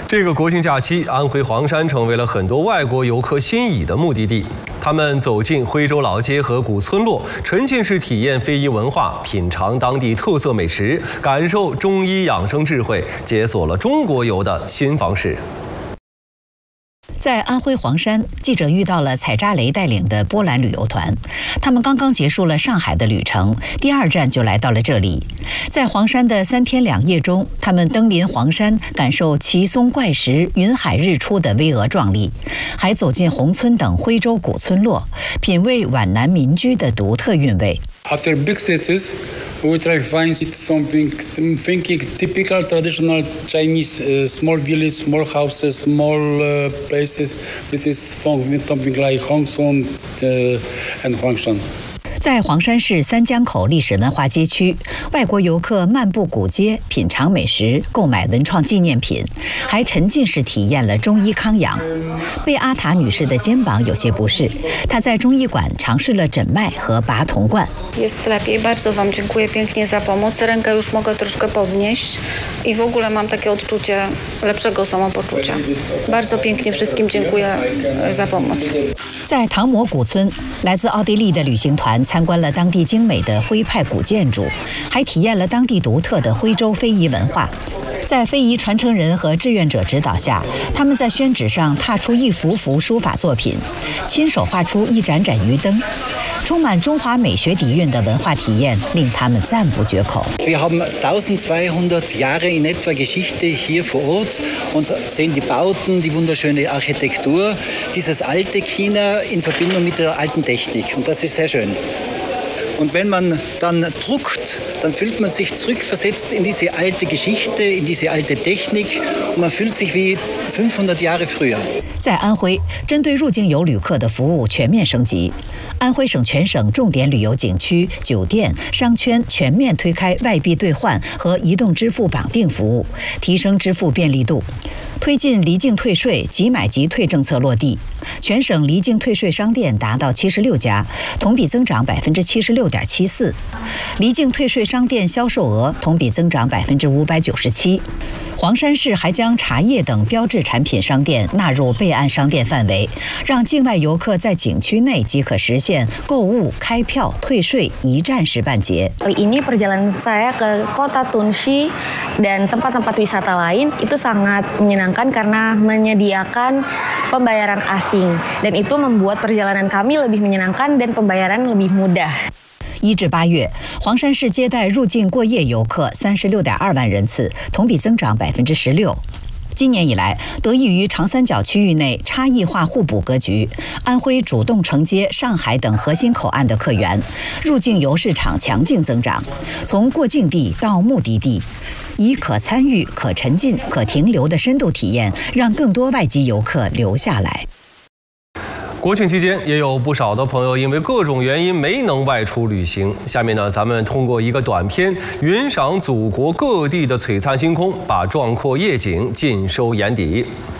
这个国庆假期，安徽黄山成为了很多外国游客心仪的目的地。他们走进徽州老街和古村落，沉浸式体验非遗文化，品尝当地特色美食，感受中医养生智慧，解锁了中国游的新方式。 在安徽黄山，记者遇到了采扎雷带领的波兰旅游团，他们刚刚结束了上海的旅程，第2站就来到了这里。在黄山的3天2夜中，他们登临黄山，感受奇松怪石、云海日出的巍峨壮丽，还走进宏村等徽州古村落，品味皖南民居的独特韵味。 After big cities, we try to find something thinking typical traditional Chinese small village, small houses, small places. This is something like Hongshan and Huangshan. 在黄山市三江口历史文化街区，外国游客漫步古街，品尝美食，购买文创纪念品，还沉浸式体验了中医康养。贝阿塔女士的肩膀有些不适，她在中医馆尝试了诊脉和拔铜罐。 Jest lepiej, bardzo Wam dziękuję pięknie za pomoc. Rękę już mogę troszkę podnieść i w ogóle mam takie odczucie lepszego samopoczucia. Bardzo pięknie wszystkim dziękuję za pomoc. 在唐摩古村，来自奥地利的旅行团参观了当地精美的徽派古建筑，还体验了当地独特的徽州非遗文化。在非遗传承人和志愿者指导下，他们在宣纸上踏出一幅幅书法作品，亲手画出一盏盏鱼灯。充满中华美学底蕴的文化体验令他们赞不绝口。 Wir haben 1200 Jahre in etwa Geschichte hier vor Ort und sehen die Bauten, die wunderschöne Architektur, dieses alte China in Verbindung mit der alten Technik. Und das ist sehr schön. Und wenn man dann druckt, dann fühlt man sich zurückversetzt in diese alte Geschichte, in diese alte Technik und man fühlt sich wie 500 Jahre früher. 在安徽，针对入境游旅客的服务全面升级。安徽省全省重点旅游景区、酒店、商圈全面推开外币兑换和移动支付绑定服务，提升支付便利度。推进离境退税、即买即退政策落地，全省离境退税商店达到76家，同比增长76.74%，离境退税商店销售额同比增长597%。黄山市还将茶叶等标志产品商店纳入备案商店范围，让境外游客在景区内即可实现购物、开票、退税一站式办结。 Ini perjalanan saya ke kota Tunxi dan tempat-tempat wisata lain itu sangat menyenangkan karena menyediakan pembayaran asing dan itu membuat perjalanan kami lebih menyenangkan dan pembayaran lebih mudah. 1至8月，黄山市接待入境过夜游客36.2万人次，同比增长16%。今年以来，得益于长三角区域内差异化互补格局，安徽主动承接上海等核心口岸的客源，入境游市场强劲增长。从过境地到目的地，以可参与、可沉浸、可停留的深度体验，让更多外籍游客留下来。 国庆期间，也有不少的朋友因为各种原因没能外出旅行。下面呢，咱们通过一个短片，云赏祖国各地的璀璨星空，把壮阔夜景尽收眼底。